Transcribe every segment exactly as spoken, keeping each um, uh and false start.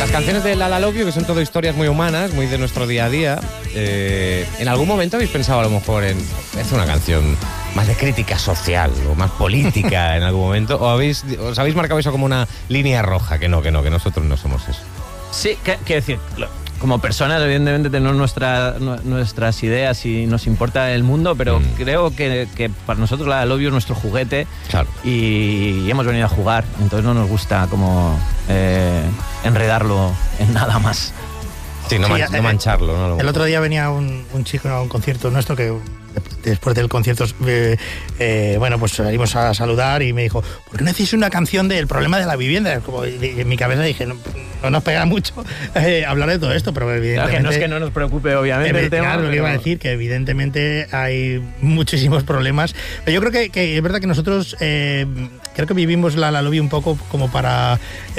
Las canciones de Lala Love You, que son todo historias muy humanas, muy de nuestro día a día, eh, ¿en algún momento habéis pensado a lo mejor en hacer una canción más de crítica social o más política en algún momento? ¿O habéis, os habéis marcado eso como una línea roja? Que no, que no, que nosotros no somos eso. Sí, quiero decir, como personas evidentemente tenemos nuestra, nuestras ideas y nos importa el mundo, pero mm. creo que, que para nosotros Lala Love You es nuestro juguete. Claro. y, y hemos venido a jugar, entonces no nos gusta como eh, enredarlo en nada más. Sí, no, sí, man, eh, no mancharlo. ¿no? El otro día venía un, un chico a un concierto nuestro que después del concierto, eh, eh, bueno, pues salimos a saludar y me dijo, ¿por qué no hacéis una canción del problema de la vivienda? Como en mi cabeza dije, no, no nos pega mucho eh, hablar de todo esto, pero evidentemente... Claro, que no es que no nos preocupe, obviamente, eh, el tema. Claro, lo que iba a decir, que evidentemente hay muchísimos problemas. Pero yo creo que, que es verdad que nosotros eh, creo que vivimos la, la lobby un poco como para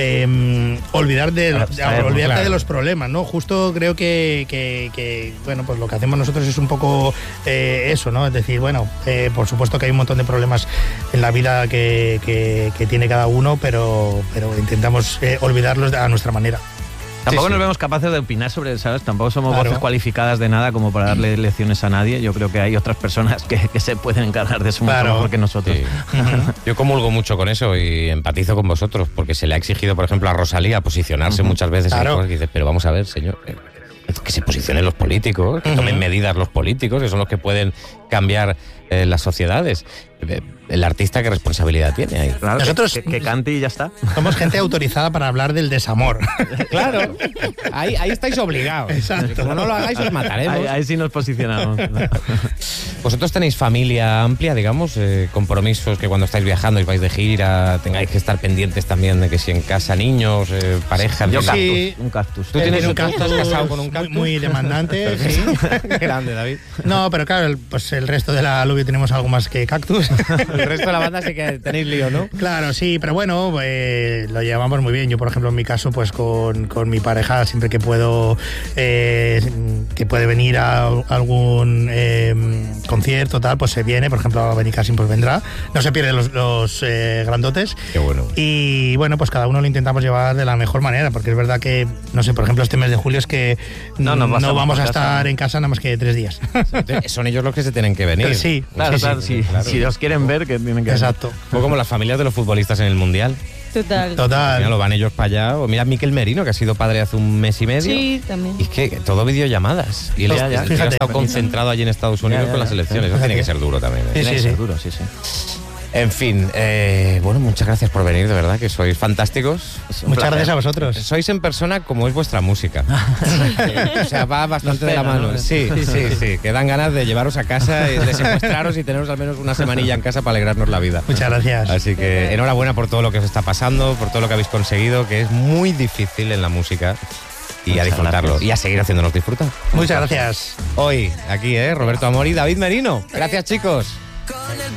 eh, olvidar de, claro, de, sabemos, olvidarte claro. de los problemas, ¿no? Justo creo que, que, que, bueno, pues lo que hacemos nosotros es un poco eh, eso, ¿no? Es decir, bueno, eh, por supuesto que hay un montón de problemas en la vida que, que, que tiene cada uno, pero, pero intentamos eh, olvidarlos a nuestra manera. Tampoco sí, nos sí. vemos capaces de opinar sobre, ¿sabes? Tampoco somos Claro. voces cualificadas de nada como para darle lecciones a nadie. Yo creo que hay otras personas que, que se pueden encargar de eso mucho Claro. mejor que nosotros. Sí. Yo comulgo mucho con eso y empatizo con vosotros, porque se le ha exigido, por ejemplo, a Rosalía posicionarse uh-huh. muchas veces claro. en cosas que dices, pero vamos a ver, señor, que se posicionen los políticos, que tomen uh-huh. medidas los políticos, que son los que pueden cambiar eh, las sociedades. El artista, ¿qué responsabilidad tiene ahí? Claro, nosotros que, que, que cante y ya está. Somos gente autorizada para hablar del desamor. Claro, ahí, ahí estáis obligados. Exacto. Como no lo hagáis, os mataremos. Ahí, ahí sí nos posicionamos. ¿Vosotros tenéis familia amplia, digamos, eh, compromisos que cuando estáis viajando y vais de gira tengáis que estar pendientes también de que si en casa niños, eh, pareja... Yo cactus, sí. un cactus. ¿Tú tienes un cactus? cactus ¿Estás casado con un cactus? Muy, muy demandante, sí. Grande, David. No, pero claro, el, pues el resto de la lobby tenemos algo más que cactus. El resto de la banda sí que tenéis lío, ¿no? Claro, sí, pero bueno, eh, lo llevamos muy bien. Yo, por ejemplo, en mi caso, pues con, con mi pareja, siempre que puedo, eh, que puede venir a algún eh, concierto, tal, pues se viene. Por ejemplo, a Benicassim pues vendrá. No se pierden los, los eh, grandotes. Qué bueno. Y bueno, pues cada uno lo intentamos llevar de la mejor manera, porque es verdad que, no sé, por ejemplo, este mes de julio es que no, no, no vamos a estar casa. en casa nada más que tres días. Son ellos los que se tienen que venir. Sí, claro, sí, claro, sí, sí. claro. Si los quieren ver, que tienen que Exacto. Un poco como las familias de los futbolistas en el Mundial. Total. Total. Mira, lo van ellos para allá. O mira Mikel Merino, que ha sido padre hace un mes y medio. Sí, también. Y es que todo videollamadas. Y él Ya, ya. ha Fíjate. estado concentrado allí en Estados Unidos Ya, ya, con las ya. elecciones. Eso Fíjate. tiene que ser duro también. ¿eh? Sí, sí, sí. Seguro, sí, sí. En fin, eh, bueno, muchas gracias por venir, de verdad, que sois fantásticos. Muchas gracias a vosotros. Sois en persona como es vuestra música. O sea, va bastante de la mano. ¿no? Sí, sí, sí, sí. Que dan ganas de llevaros a casa, y de secuestraros y teneros al menos una semanilla en casa para alegrarnos la vida. Muchas gracias. Así que enhorabuena por todo lo que os está pasando, por todo lo que habéis conseguido, que es muy difícil en la música. Y Muchas a disfrutarlo. gracias. Y a seguir haciéndonos disfrutar. Muchas gracias. Hoy, aquí, ¿eh? Roberto Amor y David Merino. Gracias, chicos.